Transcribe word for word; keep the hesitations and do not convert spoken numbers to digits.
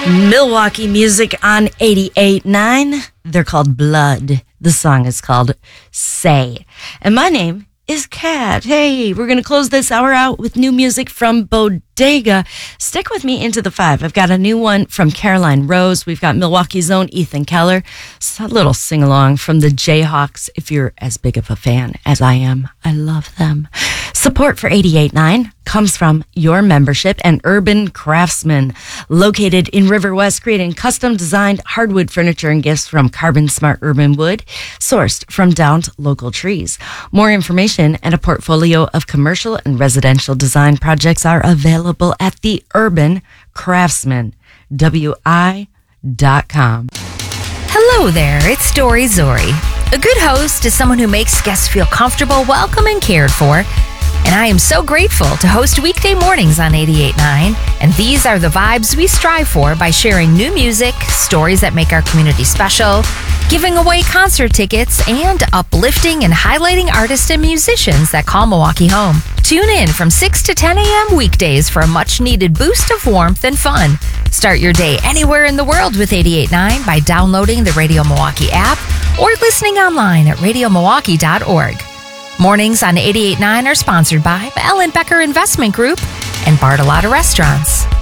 Milwaukee music on eighty-eight point nine. They're called Blood. The song is called Say. And my name is Kat. Hey, we're going to close this hour out with new music from Bodega. Stick with me into the five. I've got a new one from Caroline Rose. We've got Milwaukee's own Ethan Keller. It's a little sing-along from the Jayhawks. If you're as big of a fan as I am, I love them. Support for eighty-eight point nine comes from your membership and Urban Craftsman, located in River West, creating custom-designed hardwood furniture and gifts from Carbon Smart Urban Wood, sourced from downed local trees. More information and a portfolio of commercial and residential design projects are available at the Urban Craftsman, W I dot com. Hello there, it's Dory Zori. A good host is someone who makes guests feel comfortable, welcome, and cared for. And I am so grateful to host weekday mornings on eighty-eight point nine. And these are the vibes we strive for by sharing new music, stories that make our community special, giving away concert tickets, and uplifting and highlighting artists and musicians that call Milwaukee home. Tune in from six to ten a.m. weekdays for a much-needed boost of warmth and fun. Start your day anywhere in the world with eighty-eight point nine by downloading the Radio Milwaukee app or listening online at radio milwaukee dot org. Mornings on eighty-eight point nine are sponsored by Ellen Becker Investment Group and Bartolotta Restaurants.